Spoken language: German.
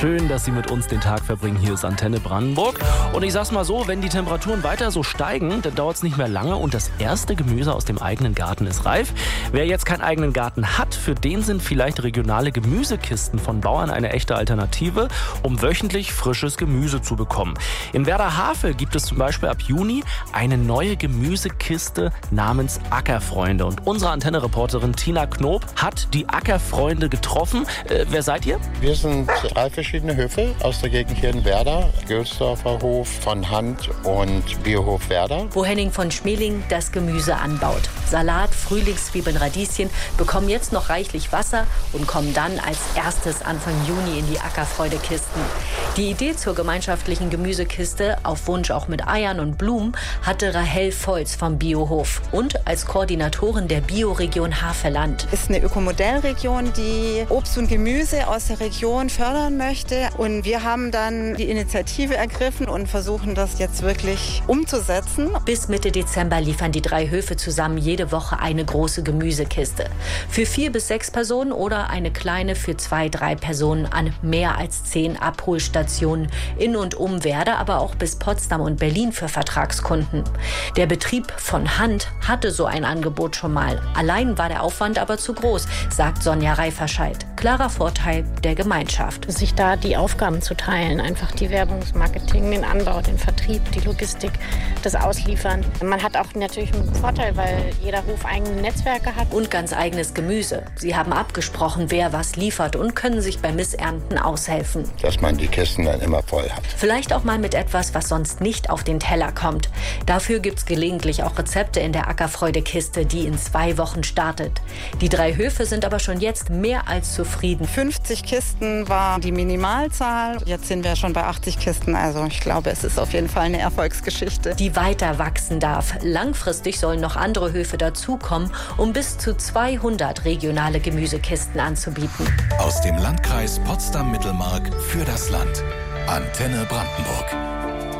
Schön, dass Sie mit uns den Tag verbringen. Hier ist Antenne Brandenburg. Und ich sag's mal so, wenn die Temperaturen weiter so steigen, dann dauert es nicht mehr lange und das erste Gemüse aus dem eigenen Garten ist reif. Wer jetzt keinen eigenen Garten hat, für den sind vielleicht regionale Gemüsekisten von Bauern eine echte Alternative, um wöchentlich frisches Gemüse zu bekommen. In Werder-Havel gibt es zum Beispiel ab Juni eine neue Gemüsekiste namens Ackerfreunde. Und unsere Antenne-Reporterin Tina Knob hat die Ackerfreunde getroffen. Wer seid ihr? Wir sind 3 verschiedene Höfe aus der Gegend hier in Werder. Gölsdorfer Hof, von Hand und Biohof Werder. Wo Henning von Schmeling das Gemüse anbaut. Salat, Frühlingszwiebeln, Radieschen bekommen jetzt noch reichlich Wasser und kommen dann als erstes Anfang Juni in die Ackerfreude-Kisten. Die Idee zur gemeinschaftlichen Gemüsekiste, auf Wunsch auch mit Eiern und Blumen, hatte Rahel Volz vom Biohof und als Koordinatorin der Bioregion Havelland. Es ist eine Ökomodellregion, die Obst und Gemüse aus der Region fördern möchte. Und wir haben dann die Initiative ergriffen und versuchen das jetzt wirklich umzusetzen. Bis Mitte Dezember liefern die 3 Höfe zusammen jede Woche eine große Gemüsekiste. Für 4 bis 6 Personen oder eine kleine für 2, 3 Personen an mehr als 10 Abholstationen in und um Werder, aber auch bis Potsdam und Berlin für Vertragskunden. Der Betrieb von Hand hatte so ein Angebot schon mal. Allein war der Aufwand aber zu groß, sagt Sonja Reiferscheid. Klarer Vorteil der Gemeinschaft. Sich da die Aufgaben zu teilen, einfach die Werbung, das Marketing, den Anbau, den Vertrieb, die Logistik, das Ausliefern. Man hat auch natürlich einen Vorteil, weil jeder Hof eigene Netzwerke hat. Und ganz eigenes Gemüse. Sie haben abgesprochen, wer was liefert und können sich beim Missernten aushelfen. Dass man die Kisten dann immer voll hat. Vielleicht auch mal mit etwas, was sonst nicht auf den Teller kommt. Dafür gibt's gelegentlich auch Rezepte in der Ackerfreude-Kiste, die in 2 Wochen startet. Die 3 Höfe sind aber schon jetzt mehr als zufrieden. 50 Kisten war die Minimalzahl. Jetzt sind wir schon bei 80 Kisten. Also ich glaube, es ist auf jeden Fall eine Erfolgsgeschichte. Die weiter wachsen darf. Langfristig sollen noch andere Höfe dazukommen, um bis zu 200 regionale Gemüsekisten anzubieten. Aus dem Landkreis Potsdam-Mittelmark für das Land. Antenne Brandenburg.